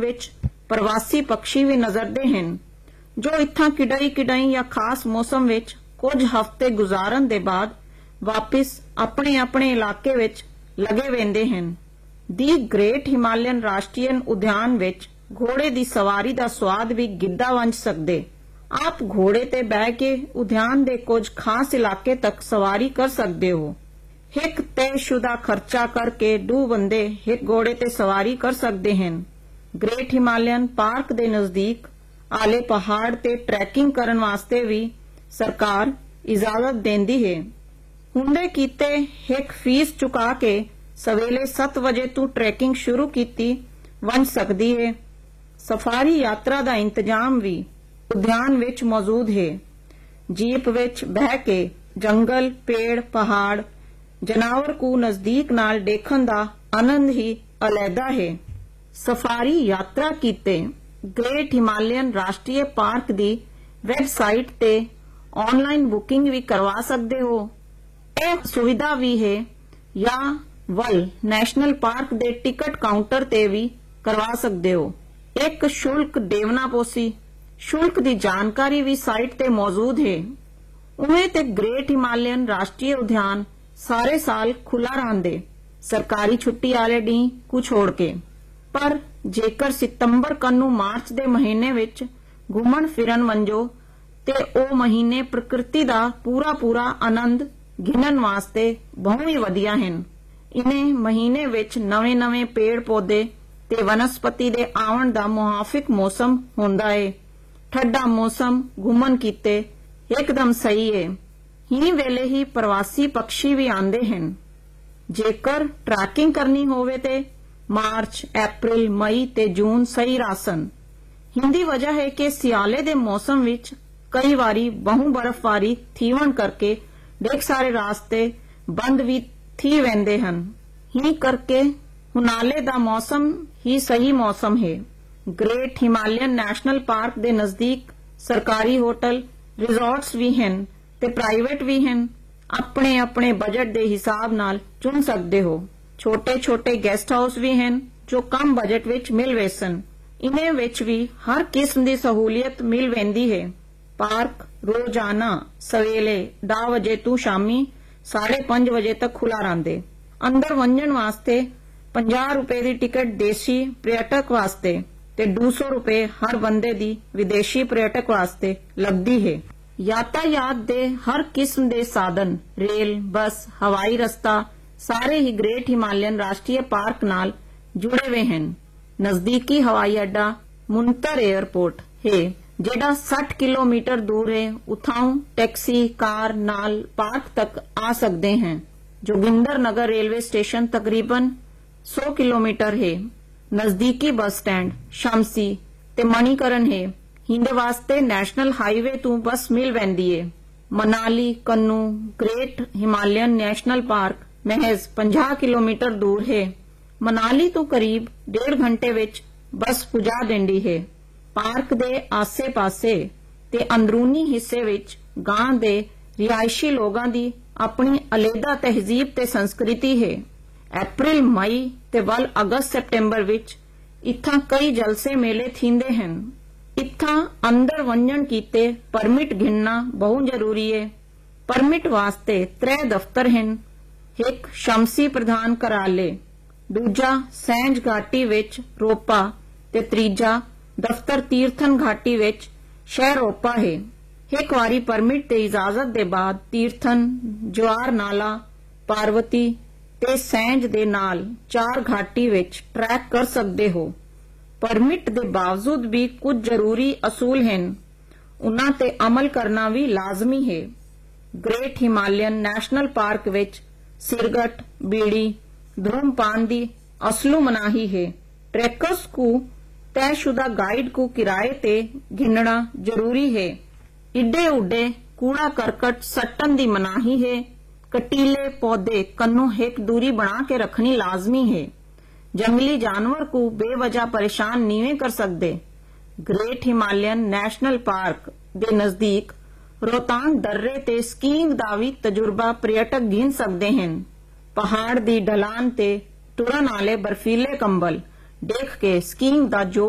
ਵਿੱਚ ਪ੍ਰਵਾਸੀ ਪੰਛੀ ਵੀ ਨਜ਼ਰਦੇ ਹਨ ਜੋ ਇੱਥਾਂ ਕਿਡਾਈ ਜਾਂ ਖਾਸ ਮੌਸਮ ਵਿੱਚ ਕੁਝ ਹਫ਼ਤੇ ਗੁਜ਼ਾਰਨ ਦੇ ਬਾਅਦ ਵਾਪਿਸ ਆਪਣੇ ਇਲਾਕੇ ਵਿੱਚ ਲਗੇ ਵਹਿੰਦੇ ਹਨ। ਦੀ ਗ੍ਰੇਟ ਹਿਮਾਲਯਨ ਰਾਸ਼ਟਰੀ ਉਦਿਆਨ ਵਿੱਚ ਘੋੜੇ ਦੀ ਸਵਾਰੀ ਦਾ ਸਵਾਦ ਵੀ ਗਿੱਧਾ ਵੰਜ ਸਕਦੇ। ਆਪ ਘੋੜੇ ਤੇ ਬਹਿ ਕੇ ਉਦਿਆਨ ਦੇ ਕੁਝ ਖਾਸ ਇਲਾਕੇ ਤੱਕ ਸਵਾਰੀ ਕਰ ਸਕਦੇ ਹੋ। ਇੱਕ ਤੈਅਸ਼ੁਦਾ ਖਰਚਾ ਕਰਕੇ 2 ਬੰਦੇ ਇੱਕ ਘੋੜੇ ਤੇ ਸਵਾਰੀ ਕਰ ਸਕਦੇ ਹਨ। ਗ੍ਰੇਟ ਹਿਮਾਲਯਨ ਪਾਰਕ ਦੇ ਨਜ਼ਦੀਕ ਆਲੇ ਪਹਾੜ ਤੇ ਟਰੈਕਿੰਗ ਕਰਨ ਵਾਸਤੇ ਵੀ ਸਰਕਾਰ ਇਜਾਜ਼ਤ ਦਿੰਦੀ ਹੈ। ਹੁੰਦੇ ਕੀਤੇ ਇੱਕ ਫੀਸ ਚੁਕਾ ਕੇ ਸਵੇਲੇ 7 ਵਜੇ ਤੋਂ ਟਰੈਕਿੰਗ ਸ਼ੁਰੂ ਕੀਤੀ ਵੰਜ ਸਕਦੀ ਹੈ। ਸਫਾਰੀ ਯਾਤਰਾ ਦਾ ਇੰਤਜ਼ਾਮ ਵੀ ਉਦਿਆਨ ਵਿੱਚ ਮੌਜੂਦ ਹੈ। ਜੀਪ ਵਿੱਚ ਬਹਿ ਕੇ ਜੰਗਲ, ਪੇੜ, ਪਹਾੜ, ਜਾਨਵਰ ਨੂੰ ਨਜ਼ਦੀਕ ਨਾਲ ਦੇਖਣ ਦਾ ਆਨੰਦ ਹੀ ਅਲੱਗਾ ਹੈ। ਸਫਾਰੀ ਯਾਤਰਾ ਕੀਤੇ ਗ੍ਰੇਟ ਹਿਮਾਲਯਨ ਰਾਸ਼ਟਰੀ ਪਾਰਕ ਦੀ ਵੈਬਸਾਈਟ ਤੇ ਆਨਲਾਈਨ ਬੁਕਿੰਗ ਵੀ ਕਰਵਾ ਸਕਦੇ ਹੋ। ਇਹ ਸੁਵਿਧਾ ਵੀ ਹੈ ਜਾਂ ਵਲ ਨੈਸ਼ਨਲ ਪਾਰਕ ਦੇ ਟਿਕਟ ਕਾਊਂਟਰ ਤੇ ਵੀ ਕਰਵਾ ਸਕਦੇ ਹੋ। ਇੱਕ ਸ਼ੁਲਕ ਦੇਵਨਾ ਪੋਸੀ ਸ਼ੁਲਕ ਦੀ ਜਾਣਕਾਰੀ ਵੀ ਸਾਈਟ ਤੇ ਮੌਜੂਦ ਹੈ। ਉਵੇਂ ਤੇ ਗ੍ਰੇਟ ਹਿਮਾਲਯਨ ਰਾਸ਼ਟਰੀ ਉਦਿਆਨ ਸਾਰੇ ਸਾਲ ਖੁੱਲਾ ਰਹਿੰਦੇ ਸਰਕਾਰੀ ਛੁੱਟੀ ਵਾਲੇ ਦਿਨ ਨੂੰ ਛੋੜ ਕੇ। ਪਰ ਜੇਕਰ ਸਤੰਬਰ ਕੰਨੂ ਮਾਰਚ ਦੇ ਮਹੀਨੇ ਵਿੱਚ ਘੁੰਮਣ ਫਿਰਨ ਵੰਜੋ ਤੇ ਉਹ ਮਹੀਨੇ ਪ੍ਰਕਿਰਤੀ ਦਾ ਪੂਰਾ ਆਨੰਦ ਗਿਣਨ ਵਾਸਤੇ ਬਹੁਤ ਹੀ ਵਧੀਆ ਹਨ। ਇਨੇ ਮਹੀਨੇ ਵਿੱਚ ਨਵੇਂ ਪੇੜ ਪੌਦੇ ਤੇ ਵਨਸਪਤੀ ਦੇ ਆਉਣ ਦਾ ਮੁਆਫਿਕ ਮੌਸਮ ਹੁੰਦਾ ਹੈ। ਠੰਡਾ ਮੌਸਮ ਘੁੰਮਣ ਕੀਤੇ ਇੱਕਦਮ ਸਹੀ ਹੈ। ਹੀ ਵੇਲੇ ਹੀ ਪ੍ਰਵਾਸੀ ਪੰਛੀ ਵੀ ਆਉਂਦੇ ਹਨ। ਜੇਕਰ ਟਰੈਕਿੰਗ ਕਰਨੀ ਹੋਵੇ ਤੇ ਮਾਰਚ, ਅਪ੍ਰੈਲ, ਮਈ ਤੇ ਜੂਨ ਸਹੀ ਰਾਸਨ। ਹਿੰਦੀ ਵਜ੍ਹਾ ਹੈ ਕਿ ਸਿਆਲੇ ਦੇ ਮੌਸਮ ਵਿੱਚ ਕਈ ਵਾਰੀ ਬਹੁ ਬਰਫ਼ਬਾਰੀ ਥੀਵਣ ਕਰਕੇ ਢੇਰ ਸਾਰੇ ਰਾਸਤੇ ਬੰਦ ਵੀ ਥੀ ਵਹਿੰਦੇ ਹਨ। ਹੀ ਕਰਕੇ ਹੁਨਾਲੇ ਦਾ ਮੌਸਮ ਹੀ ਸਹੀ ਮੌਸਮ ਹੈ। ਗ੍ਰੇਟ ਹਿਮਾਲਯਨ ਨੈਸ਼ਨਲ ਪਾਰਕ ਦੇ ਨਜ਼ਦੀਕ ਸਰਕਾਰੀ ਹੋਟਲ, ਰਿਜ਼ੋਰਟਸ ਵੀ ਹਨ ਤੇ ਪ੍ਰਾਈਵੇਟ ਵੀ ਹਨ। ਆਪਣੇ ਬਜਟ ਦੇ ਹਿਸਾਬ ਨਾਲ ਚੁਣ ਸਕਦੇ ਹੋ। ਛੋਟੇ ਗੈਸਟ ਹਾਊਸ ਵੀ ਹਨ ਜੋ ਕਮ ਬਜਟ ਵਿੱਚ ਮਿਲ ਵੇਸਨ। ਇਨ੍ਹਾਂ ਵਿੱਚ ਵੀ ਹਰ ਕਿਸਮ ਦੀ ਸਹੂਲੀਅਤ ਮਿਲ ਵੈਂਦੀ ਹੈ। ਪਾਰਕ ਰੋਜ਼ਾਨਾ ਸਵੇਲੇ 10 ਵਜੇ ਤੋਂ ਸ਼ਾਮੀ 5:30 ਵਜੇ ਤੱਕ ਖੁੱਲਾ ਰਹਿੰਦੇ। ਅੰਦਰ ਵੰਜਣ ਵਾਸਤੇ 50 ਰੁਪਏ ਦੀ ਟਿਕਟ ਦੇਸੀ ਪਰਯਟਕ ਵਾਸਤੇ ਤੇ 200 ਰੁਪਏ ਹਰ ਬੰਦੇ ਦੀ ਵਿਦੇਸ਼ੀ ਪਰਯਟਕ ਵਾਸਤੇ ਲੱਗਦੀ ਹੈ। ਯਾਤਾਯਾਤ ਦੇ ਹਰ ਕਿਸਮ ਦੇ ਸਾਧਨ ਰੇਲ, ਬੱਸ, ਹਵਾਈ ਰਸਤਾ ਸਾਰੇ ਹੀ ਗ੍ਰੇਟ ਹਿਮਾਲਯਨ ਰਾਸ਼ਟਰੀ ਪਾਰਕ ਨਾਲ ਜੁੜੇ ਹੋਏ ਹਨ। ਨਜ਼ਦੀਕੀ ਹਵਾਈ ਅੱਡਾ ਮੁੰਤਰ 에ਅਰਪੋਰਟ ਹੈ ਜਿਹੜਾ 60 ਕਿਲੋਮੀਟਰ ਦੂਰ ਹੈ। ਉਥੋਂ ਟੈਕਸੀ, ਕਾਰ ਨਾਲ ਪਾਰਕ ਤੱਕ ਆ ਸਕਦੇ हैं। जोगिंदर नगर रेलवे स्टेशन तकरीबन 100 किलोमीटर है। नजदीकी बस स्टैंड शमसी ते मणिकरण है। हिंदे वास्ते नेशनल हाईवे तू बस मिल वैंदी है। मनाली कन्नू ग्रेट हिमालयन नेशनल पार्क महज 50 किलोमीटर दूर है। मनाली तो करीब 1.5 घंटे विच बस पुजा देंदी है। पार्क दे आसे पासे ते अंदरूनी हिस्से विच गांव दे रिहायशी लोगां दी अपनी अलहदा तहजीब ते संस्कृति है। अप्रैल मई ते वल अगस्त सितंबर विच इत्थां कई जलसे मेले थींदे हन। इत्थां अंदर वंजण कीते परमिट गिनना बहुत जरूरी है। परमिट वास्ते 3 दफ्तर हन। एक शमसी प्रधान कराले, दूजा सैंज घाटी विच रोपा ते तीजा दफ्तर तीर्थन घाटी विच शहर रोपा है। एक वारी परमिट ते इजाजत दे बाद तीर्थन, जवार नाला, पार्वती ते सैंज दे नाल 4 घाटी विच ट्रैक कर सकते हो। परमिट दे बावजूद भी कुछ जरूरी असूल हैं, उन्हां ते अमल करना भी लाजमी है। ग्रेट हिमालयन नेशनल पार्क विच सिरगट, बीड़ी, धूमपान दी असलू मनाही है। ट्रैकर्स को तयशुदा गाइड को किराए ते गिनना जरूरी है। इड्डे उड्डे कूड़ा करकट सट्टन दी मनाही है। कटीले पौधे कन्नू एक दूरी बना के रखनी लाजमी है। जंगली जानवर को बेवजह परेशान नहीं कर सकते। ग्रेट हिमालयन नेशनल पार्क दे नजदीक रोहतांग दर्रे ते स्कीइंग दा भी तजुर्बा पर्यटक गिन सकते हैं। पहाड़ दी ढलान ते टुरन आले बर्फीले कंबल देख के स्कीइंग दा जो